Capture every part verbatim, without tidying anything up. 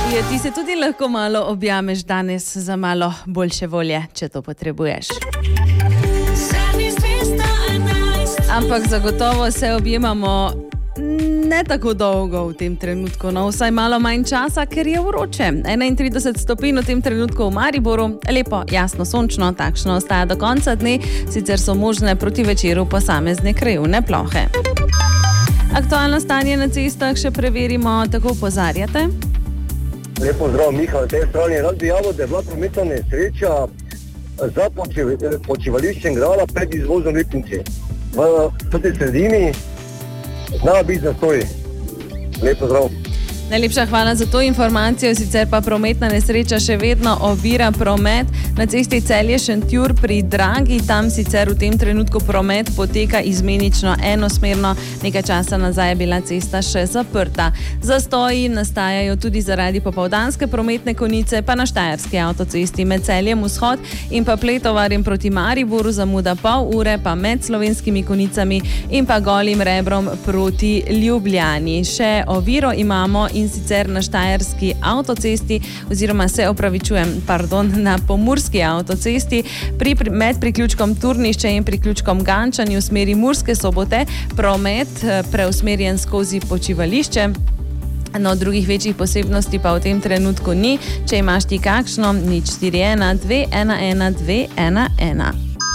Ja, ti se tudi lahko malo objameš danes za malo boljše volje, če to potrebuješ. Ampak zagotovo se objemamo ne tako dolgo v tem trenutku, no vsaj malo manj časa, ker je vroče. enaintrideset stopinj v tem trenutku v Mariboru, lepo, jasno, sončno, takšno ostaja do konca dne, sicer so možne proti večeru posamezne krajevne plohe. Aktualno stanje na cestah še preverimo, tako opozarjate. Lepo zdrav, Miha, v tej strani. Rad bi javil, da je bila prometna nesreča za počivališčem Grala pred izvozom Lipnici. V tej sredini zna biti zastoj. Lepo zdrav. Najlepša hvala za to informacijo, sicer pa prometna nesreča še vedno ovira promet na cesti Celje-Šentjur pri Dragi. Tam sicer v tem trenutku promet poteka izmenično enosmerno, nekaj časa nazaj je bila cesta še zaprta. Zastoji nastajajo tudi zaradi popoldanske prometne konice, pa na štajerski avtocesti med Celjem vzhod in pa Pletovarjem proti Mariboru, zamuda pol ure, pa med slovenskimi konicami in pa Golim Rebrom proti Ljubljani. Še oviro imamo in sicer na štajerski avtocesti, oziroma se opravičujem, pardon, na pomurski avtocesti pri, med priključkom Turnišče in priključkom Gančani v smeri Murske Sobote, promet preusmerjen skozi počivališče. No, drugih večjih posebnosti pa v tem trenutku ni. Če imaš ti kakšno, nič štiri ena dve ena ena dve ena ena.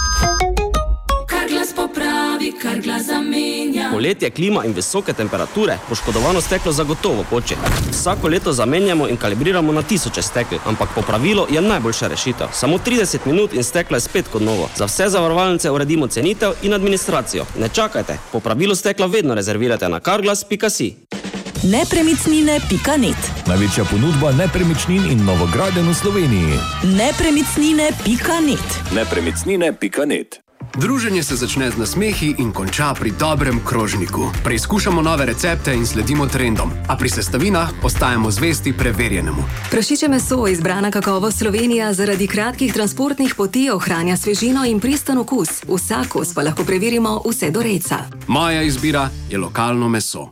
Poletje, klima in visoke temperature, poškodovano steklo zagotovo poče. Vsako leto zamenjamo in kalibriramo na tisoče stekel, ampak popravilo je najboljša rešitev. Samo trideset minut in steklo je spet kot novo. Za vse zavarovalnice uredimo cenitev in administracijo. Ne čakajte, popravilo stekla vedno rezervirajte na carglass pika si. nepremičnine pika net. Največja ponudba nepremičnin in novogradenj v Sloveniji. nepremičnine pika net. nepremičnine pika net. Druženje se začne z nasmehi in konča pri dobrem krožniku. Preizkušamo nove recepte in sledimo trendom, a pri sestavinah ostajamo zvesti preverjenemu. Prašiče meso, izbrana kakovost Slovenija, zaradi kratkih transportnih poti ohranja svežino in pristen okus. Vsak kos pa lahko preverimo vse do rejca. Moja izbira je lokalno meso.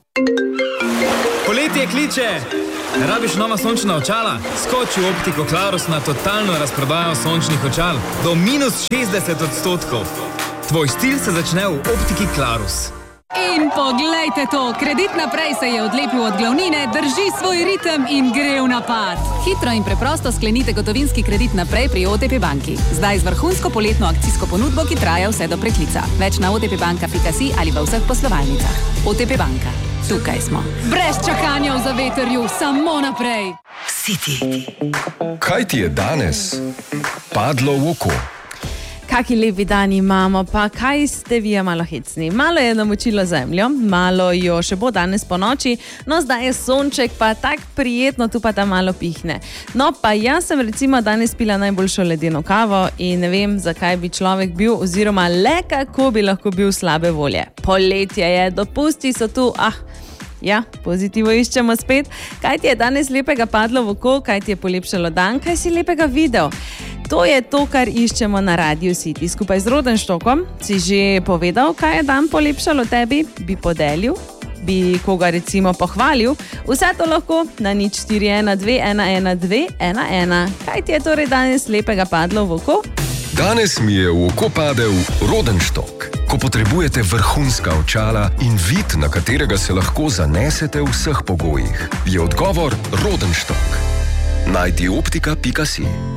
Poletje kliče! Rabiš nova sončna očala? Skoči v Optiko Clarus na totalno razprodajo sončnih očal do minus šestdeset odstotkov. Tvoj stil se začne v Optiki Clarus. In poglejte to, kredit naprej se je odlepil od glavnine, drži svoj ritem in gre v napad. Hitro in preprosto sklenite gotovinski kredit naprej pri O T P banki. Zdaj z vrhunsko poletno akcijsko ponudbo, ki traja vse do preklica. Več na otpbanka pika si ali v vseh poslovalnicah. O T P banka. Tukaj smo. Brez čakanja v zavetrju, samo naprej. City. Kaj ti je danes padlo v oko? Kaki lepi dan imamo, pa kaj ste vi malo hecni? Malo je namočilo zemljo, malo jo še bo danes po noči, no zdaj je sonček, pa tak prijetno, tu pa ta malo pihne. No pa jaz sem recimo danes pila najboljšo ledeno kavo in ne vem, zakaj bi človek bil, oziroma le kako bi lahko bil slabe volje. Poletje je, dopusti so tu, ah, ja, pozitivo iščemo spet. Kaj ti je danes lepega padlo v oko, kaj ti je polepšalo dan, kaj si lepega videl? To je to, kar iščemo na Radio City. Skupaj z Rodenštokom si že povedal, kaj je dan polepšalo tebi, bi podelil, bi koga recimo pohvalil. Vse to lahko na nič štiri ena dve ena ena dve ena ena. Kaj ti je torej danes lepega padlo v oko? Danes mi je v oko padel Rodenštok. Ko potrebujete vrhunska očala in vid, na katerega se lahko zanesete v vseh pogojih, je odgovor Rodenštok. najdi optika pika si.